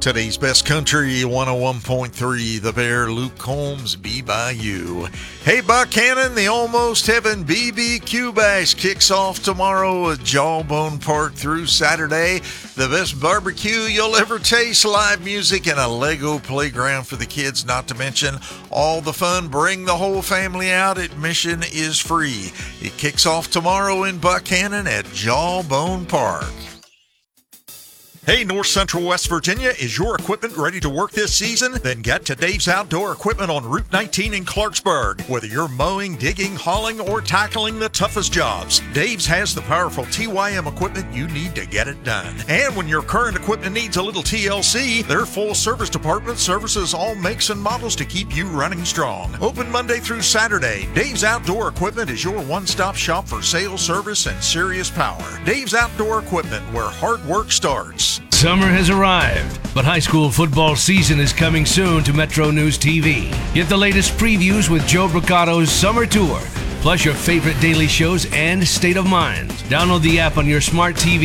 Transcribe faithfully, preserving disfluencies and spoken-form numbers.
Today's best country, one oh one point three, The Bear, Luke Combs, Be By You. Hey, Buchanan, the Almost Heaven B B Q Bash kicks off tomorrow at Jawbone Park through Saturday. The best barbecue you'll ever taste, live music, and a Lego playground for the kids, not to mention all the fun. Bring the whole family out. Admission is free. It kicks off tomorrow in Buchanan at Jawbone Park. Hey, North Central West Virginia, is your equipment ready to work this season? Then get to Dave's Outdoor Equipment on Route nineteen in Clarksburg. Whether you're mowing, digging, hauling, or tackling the toughest jobs, Dave's has the powerful T Y M equipment you need to get it done. And when your current equipment needs a little T L C, their full service department services all makes and models to keep you running strong. Open Monday through Saturday, Dave's Outdoor Equipment is your one-stop shop for sales, service, and serious power. Dave's Outdoor Equipment, where hard work starts. Summer has arrived, but high school football season is coming soon to Metro News T V. Get the latest previews with Joe Bricato's Summer Tour, plus your favorite daily shows and State of Mind. Download the app on your smart T V